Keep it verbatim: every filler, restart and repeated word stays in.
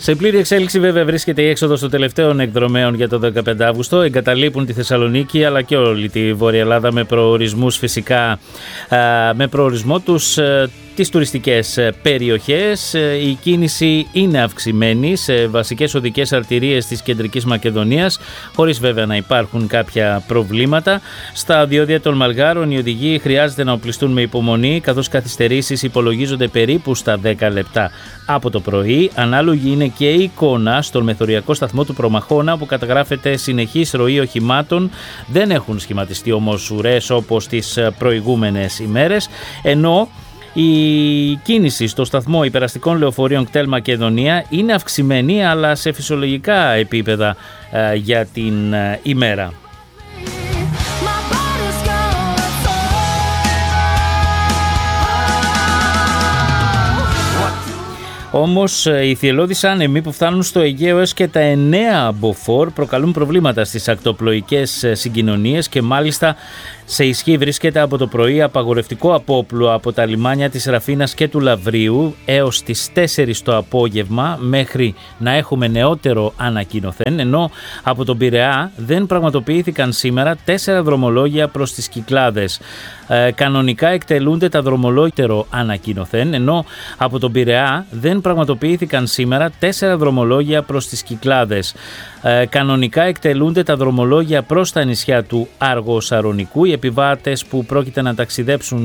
Σε πλήρη εξέλιξη βέβαια βρίσκεται η έξοδος των τελευταίων εκδρομέων για το δεκαπέντε Αυγούστου. Εγκαταλείπουν τη Θεσσαλονίκη αλλά και όλη τη Βόρεια Ελλάδα με προορισμούς φυσικά, με προορισμό τους τις τουριστικές περιοχές. Η κίνηση είναι αυξημένη σε βασικές οδικές αρτηρίες της Κεντρικής Μακεδονίας, χωρίς βέβαια να υπάρχουν κάποια προβλήματα. Στα διόδια των Μαλγάρων οι οδηγοί χρειάζεται να οπλιστούν με υπομονή, καθώς καθυστερήσεις υπολογίζονται περίπου στα δέκα λεπτά από το πρωί. Ανάλογη είναι και η εικόνα στον μεθοριακό σταθμό του Προμαχώνα, όπου καταγράφεται συνεχής ροή οχημάτων. Δεν έχουν σχηματιστεί όμως ουρές όπως τις προηγούμενες ημέρες, ενώ η κίνηση στο σταθμό υπεραστικών λεωφορείων ΚΤΕΛ Μακεδονία είναι αυξημένη αλλά σε φυσιολογικά επίπεδα ε, για την ε, ημέρα. Όμως οι θυελλώδεις άνεμοι που φτάνουν στο Αιγαίο έως και τα εννέα μποφόρ προκαλούν προβλήματα στις ακτοπλοϊκές συγκοινωνίες και μάλιστα σε ισχύ βρίσκεται από το πρωί απαγορευτικό απόπλου από τα λιμάνια της Ραφίνας και του Λαβρίου έως τις τέσσερις το απόγευμα μέχρι να έχουμε νεότερο ανακοινωθέν, ενώ από τον Πειραιά δεν πραγματοποιήθηκαν σήμερα τέσσερα δρομολόγια προς τις Κυκλάδες. Ε, κανονικά εκτελούνται τα δρομολόγια ανακοινωθέν, ενώ από τον Πειραιά δεν πραγματοποιήθηκαν σήμερα τέσσερα δρομολόγια προς τις Κυκλάδες. Ε, κανονικά εκτελούνται τα δρομολόγια προς τα νησιά του Άργο-Σαρονικού. Οι επιβάτες που πρόκειται να ταξιδέψουν